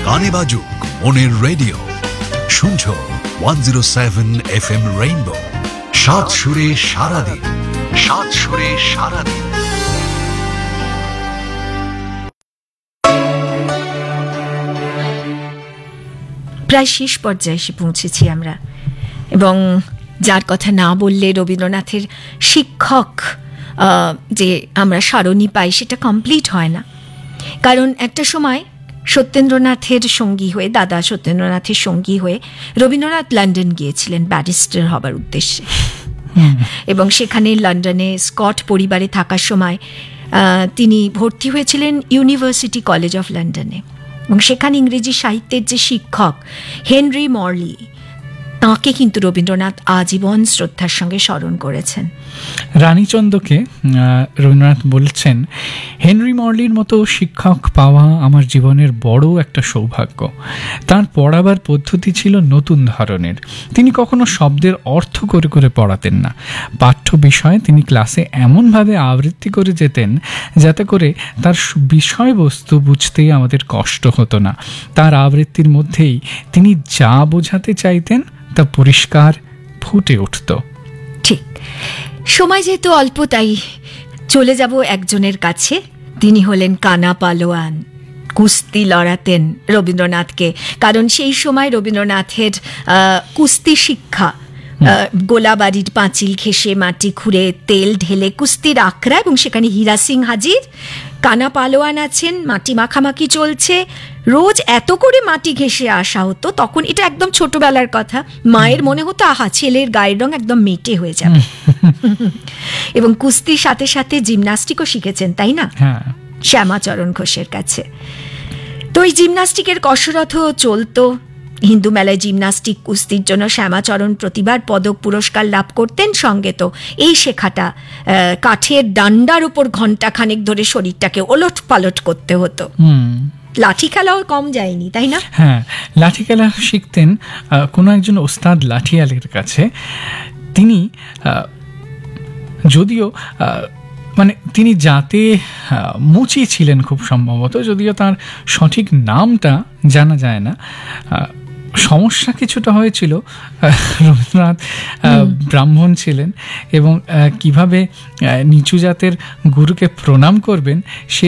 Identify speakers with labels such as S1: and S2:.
S1: গানে বাজুক মনের রেডিও, শুনছো 107 FM রেইনবো, সাত সুরে সারাদিন, সাত সুরে সারাদিন।
S2: প্রায় শেষ পর্যায়ে এসে পৌঁছেছি আমরা, এবং যার কথা না বললে রবীন্দ্রনাথের শিক্ষক যে আমরা সারণী পাই সেটা কমপ্লিট হয় না। কারণ একটা সময় সত্যেন্দ্রনাথের সঙ্গী হয়ে, দাদা সত্যেন্দ্রনাথের সঙ্গী হয়ে রবীন্দ্রনাথ লন্ডন গিয়েছিলেন ব্যারিস্টার হবার উদ্দেশ্যে, এবং সেখানে লন্ডনে স্কট পরিবারে থাকার সময় তিনি ভর্তি হয়েছিলেন ইউনিভার্সিটি কলেজ অফ লন্ডনে, এবং সেখানে ইংরেজি সাহিত্যের যে শিক্ষক হেনরি মরলি, তাঁকে কিন্তু রবীন্দ্রনাথ আজীবন শ্রদ্ধার সঙ্গে স্মরণ করেছেন।
S3: রানীচন্দকে রবীন্দ্রনাথ বলছেন, হেনরি মরলির মতো শিক্ষক পাওয়া আমার জীবনের বড় একটা সৌভাগ্য। তার পড়াবার পদ্ধতি ছিল নতুন ধরনের। তিনি কখনো শব্দের অর্থ করে করে পড়াতেন না। পাঠ্য বিষয়ে তিনি ক্লাসে এমনভাবে আবৃত্তি করে যেতেন যাতে করে তার বিষয়বস্তু বুঝতেই আমাদের কষ্ট হতো না। তার আবৃত্তির মধ্যেই তিনি যা বোঝাতে চাইতেন তা পরিষ্কার ফুটে উঠত।
S2: ঠিক সময় যেহেতু অল্প, তাই চলে যাব একজনের কাছে। তিনি হলেন কানা পালোয়ান। কুস্তি লড়াতেন রবীন্দ্রনাথকে, কারণ সেই সময় রবীন্দ্রনাথের কুস্তি শিক্ষা, গোলাবাড়ির পাঁচিল ঘেঁষে মাটি খুঁড়ে তেল ঢেলে কুস্তির আখড়া, এবং সেখানে হীরা সিং হাজির, কানা পালোয়ান আছেন, মাটি মাখামাখি চলছে। রোজ এত করে মাটি ঘেঁষে আসা হতো, তখন এটা একদম ছোটবেলার কথা। মায়ের মনে হতো আহা, ছেলের গায়ের রং একদম মেটে হয়ে যাবে। এবং কুস্তির সাথে সাথে জিমন্যাস্টিকও শিখেছেন, তাই না? শ্যামাচরণ ঘোষের কাছে। তো এই জিমন্যাস্টিকের কসরতও চলতো। হিন্দু মেলায় জিমন্যাস্টিক কুস্তির জন্য শ্যামাচরণ প্রতিবার পদক পুরস্কার লাভ করতেন। সঙ্গে তো এই শেখাটা কাঠের ডান্ডার উপর ঘণ্টাখানেক ধরে শরীরটাকে ওলট পালট করতে হতো। লাঠি খেলাও কম যায়নি, তাই না?
S3: হ্যাঁ, লাঠি খেলা শিখতেন কোনো একজন ওস্তাদ লাঠিয়ালের কাছে। তিনি যদিও মানে তিনি যাতে মুচি ছিলেন খুব সম্ভবত, যদিও তার সঠিক নামটা জানা যায় না। সমস্যা কিছুটা হয়েছিল। রবীন্দ্রনাথ ব্রাহ্মণ ছিলেন, এবং কিভাবে নিচু জাতের গুরুকে প্রণাম করবেন সে